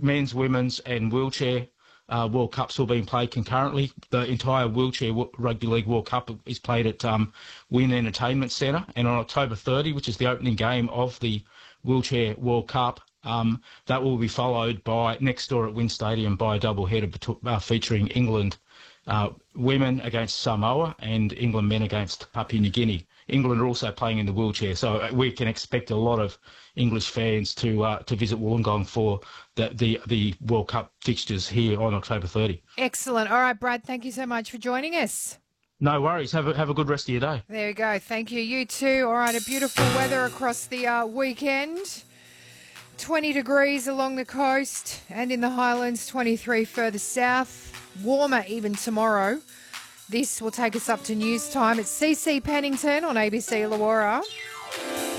men's, women's and wheelchair World Cups all being played concurrently. The entire Wheelchair Rugby League World Cup is played at Wynn Entertainment Centre, and on October 30, which is the opening game of the Wheelchair World Cup, that will be followed by next door at Wynn Stadium by a doubleheader featuring England women against Samoa and England men against Papua New Guinea. England are also playing in the wheelchair, so we can expect a lot of English fans to visit Wollongong for the World Cup fixtures here on October 30. Excellent. All right, Brad, thank you so much for joining us. No worries. Have a good rest of your day. There you go. Thank you. You too. All right, a beautiful weather across the weekend. 20 degrees along the coast and in the Highlands, 23 further south. Warmer even tomorrow. This will take us up to news time. It's CC Pennington on ABC Illawarra.